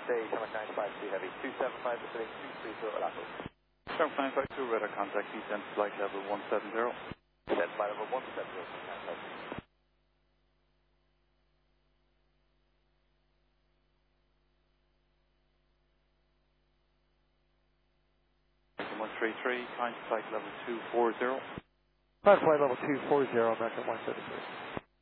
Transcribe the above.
Day, Shamrock 952 Heavy, 275 descending 230 Alaska. Sharp 952, radar contact, descent flight level 170. Descent flight level 170. 133, climb to flight level 240. Flight level 240, American 173.